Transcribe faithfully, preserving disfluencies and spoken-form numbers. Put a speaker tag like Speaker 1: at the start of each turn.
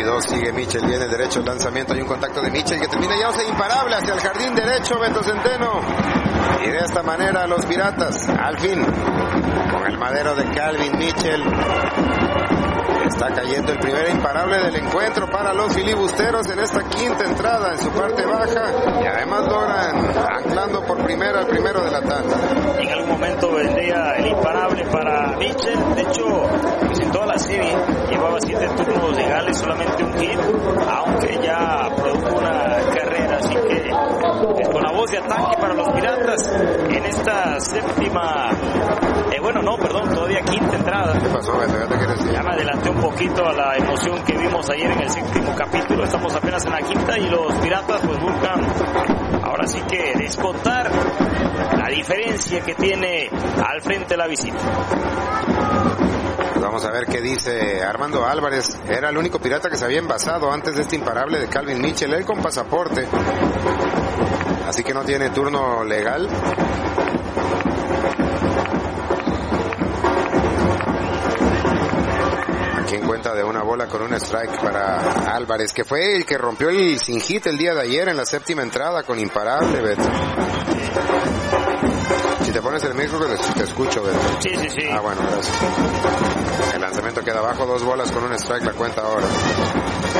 Speaker 1: y dos, sigue Mitchell, viene derecho el lanzamiento, hay un contacto de Mitchell que termina ya sea imparable hacia el jardín derecho, Beto Centeno. Y de esta manera los Piratas, al fin, con el madero de Calvin Mitchell, está cayendo el primer imparable del encuentro para los filibusteros en esta quinta entrada en su parte baja, y además logran anclando por primera al primero de la tanda.
Speaker 2: En algún momento vendría el imparable para Mitchell. De hecho, pues en toda la serie llevaba siete turnos legales, solamente un hit, aunque ya produjo una carrera, así que es con la voz de ataque para los Piratas en esta séptima, eh, bueno no, perdón, todavía quinta entrada.
Speaker 1: ¿Qué pasó, Beto? ¿Ya te quieres decir?
Speaker 2: Ya me adelanté un poquito a la emoción que vimos ayer en el séptimo capítulo. Estamos apenas en la quinta y los Piratas pues buscan ahora sí que descontar la diferencia que tiene al frente la visita.
Speaker 1: Vamos a ver qué dice Armando Álvarez. Era el único Pirata que se había envasado antes de este imparable de Calvin Mitchell, él con pasaporte, así que no tiene turno legal. Aquí en cuenta de una bola con un strike para Álvarez, que fue el que rompió el sin hit el día de ayer en la séptima entrada con imparable, Beto. Si te pones el micro te escucho, Beto.
Speaker 2: Sí, sí, sí.
Speaker 1: Ah, bueno, gracias. El lanzamiento queda abajo, dos bolas con un strike, la cuenta ahora.